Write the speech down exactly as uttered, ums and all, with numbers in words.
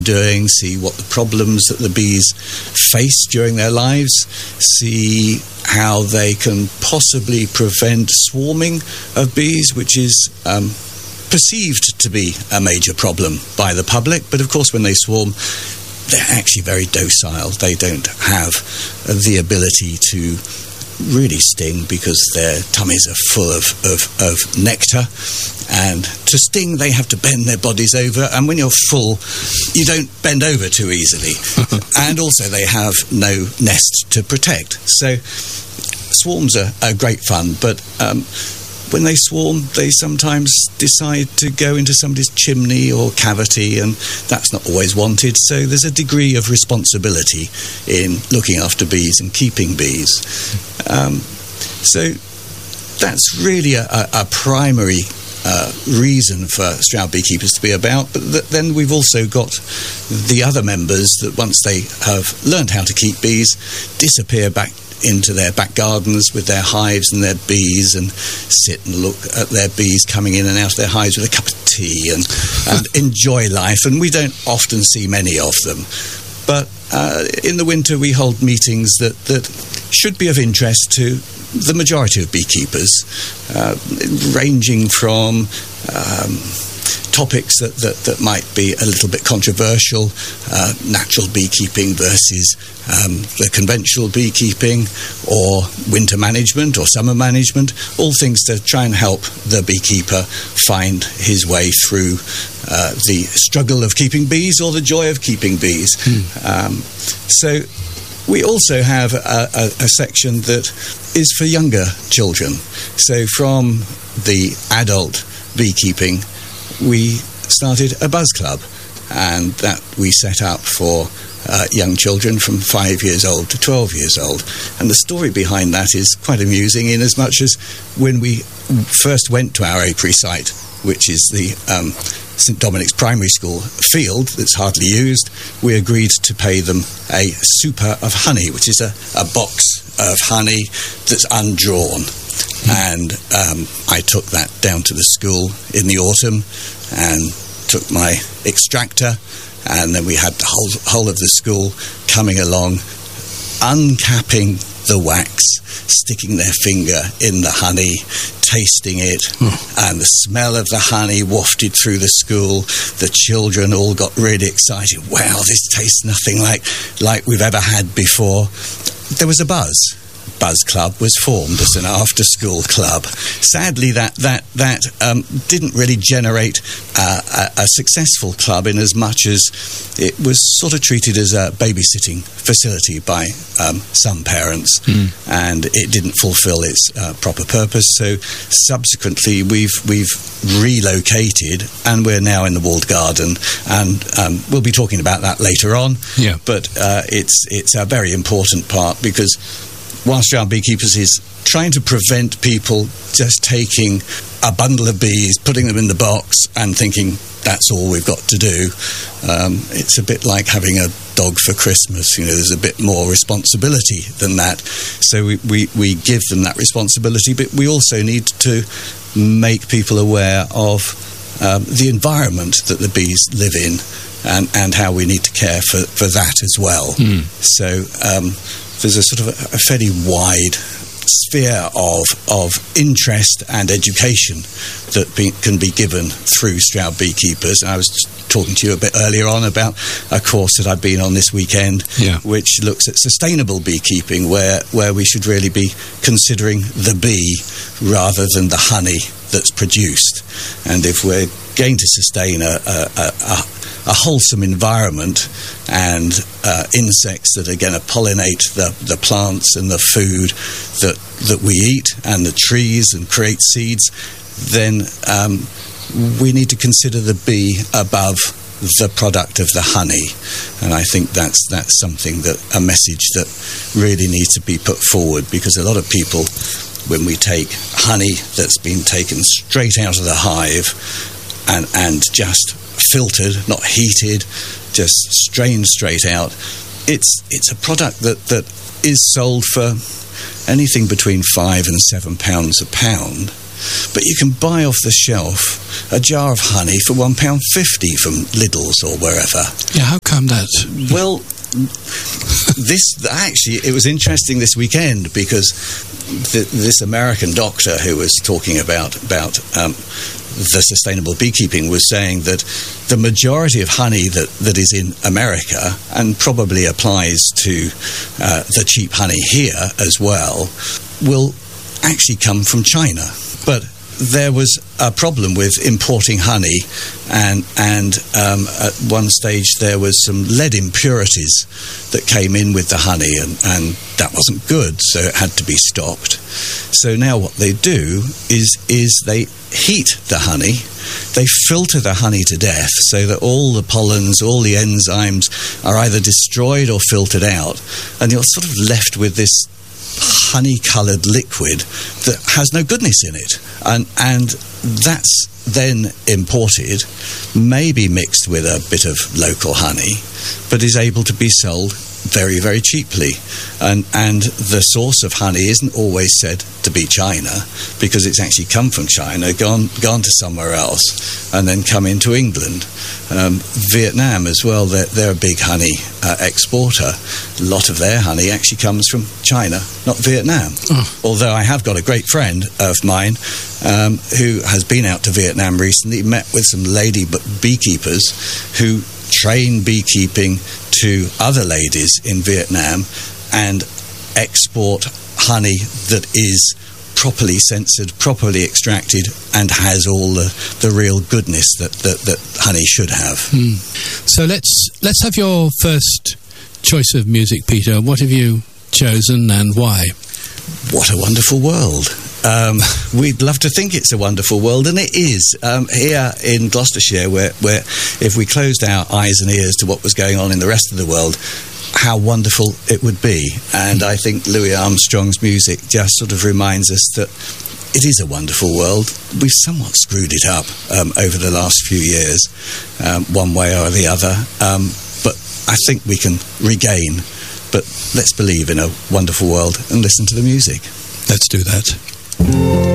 doing, see what the problems that the bees face during their lives, see how they can possibly prevent swarming of bees, which is um, perceived to be a major problem by the public. But of course, when they swarm, they're actually very docile. They don't have the ability to really sting because their tummies are full of, of, of nectar, and to sting they have to bend their bodies over, and when you're full you don't bend over too easily. And also they have no nest to protect. So swarms are, are great fun, but um, when they swarm they sometimes decide to go into somebody's chimney or cavity, and that's not always wanted. So there's a degree of responsibility in looking after bees and keeping bees. Um, so that's really a, a, a primary uh, reason for Stroud beekeepers to be about. But th- then we've also got the other members that once they have learned how to keep bees, disappear back into their back gardens with their hives and their bees, and sit and look at their bees coming in and out of their hives with a cup of tea and, and enjoy life. And we don't often see many of them. But uh, in the winter we hold meetings that, that should be of interest to the majority of beekeepers, uh, ranging from um, topics that, that, that might be a little bit controversial, uh, natural beekeeping versus um, the conventional beekeeping, or winter management or summer management, all things to try and help the beekeeper find his way through uh, the struggle of keeping bees or the joy of keeping bees. Hmm. Um, so we also have a, a, a section that is for younger children. So from the adult beekeeping, we started a buzz club, and that we set up for uh, young children from five years old to twelve years old. And the story behind that is quite amusing, in as much as when we first went to our apiary site, which is the um, St Dominic's Primary School field that's hardly used, we agreed to pay them a super of honey, which is a, a box of honey that's undrawn. And um, I took that down to the school in the autumn and took my extractor, and then we had the whole, whole of the school coming along, uncapping the wax, sticking their finger in the honey, tasting it, mm. and the smell of the honey wafted through the school. The children all got really excited. Wow, this tastes nothing like, like we've ever had before. There was a buzz. Buzz Club was formed as an after-school club. Sadly, that that that um, didn't really generate uh, a, a successful club, in as much as it was sort of treated as a babysitting facility by um, some parents, mm. and it didn't fulfil its uh, proper purpose. So subsequently, we've we've relocated, and we're now in the walled garden, and um, we'll be talking about that later on. Yeah. But uh, it's it's a very important part, because while Stroud Beekeepers is trying to prevent people just taking a bundle of bees, putting them in the box and thinking that's all we've got to do, um, it's a bit like having a dog for Christmas. You know, there's a bit more responsibility than that. So we, we, we give them that responsibility, but we also need to make people aware of um, the environment that the bees live in, and, and how we need to care for, for that as well. Mm. So um, there's a sort of a, a fairly wide sphere of of interest and education that be, can be given through Stroud Beekeepers. I was talking to you a bit earlier on about a course that I've been on this weekend, yeah. which looks at sustainable beekeeping, where, where we should really be considering the bee rather than the honey that's produced. And if we're going to sustain a, a, a, a wholesome environment and uh, insects that are going to pollinate the, the plants and the food that that we eat and the trees and create seeds, then um, we need to consider the bee above the product of the honey. And I think that's that's something, that a message that really needs to be put forward, because a lot of people, when we take honey that's been taken straight out of the hive and and just filtered, not heated, just strained straight out, it's it's a product that, that is sold for anything between five and seven pounds a pound. but you can buy off the shelf a jar of honey for one pound fifty from Lidl's or wherever. Yeah, how come that? Well, this actually, it was interesting this weekend because th- this American doctor who was talking about about um, the sustainable beekeeping was saying that the majority of honey that, that is in America, and probably applies to uh, the cheap honey here as well, will actually come from China. But there was a problem with importing honey, and and um, at one stage there was some lead impurities that came in with the honey, and, and that wasn't good, so it had to be stopped. So now what they do is is they heat the honey, they filter the honey to death so that all the pollens, all the enzymes are either destroyed or filtered out, and you're sort of left with this honey-coloured liquid that has no goodness in it, and and that's then imported, maybe mixed with a bit of local honey, but is able to be sold very, very cheaply. And and the source of honey isn't always said to be China, because it's actually come from China, gone gone to somewhere else, and then come into England. Um, Vietnam as well, they're, they're a big honey uh, exporter. A lot of their honey actually comes from China, not Vietnam. Oh. Although I have got a great friend of mine um, who has been out to Vietnam recently, met with some lady beekeepers who train beekeeping to other ladies in Vietnam and export honey that is properly censored, properly extracted, and has all the, the real goodness that, that, that honey should have. Hmm. So let's let's have your first choice of music, Peter. What have you chosen and why? What a wonderful world. Um, we'd love to think it's a wonderful world, and it is. Um, here in Gloucestershire, where, where if we closed our eyes and ears to what was going on in the rest of the world, how wonderful it would be. And I think Louis Armstrong's music just sort of reminds us that it is a wonderful world. We've somewhat screwed it up um, over the last few years, um, one way or the other. Um, but I think we can regain. But let's believe in a wonderful world and listen to the music. Let's do that.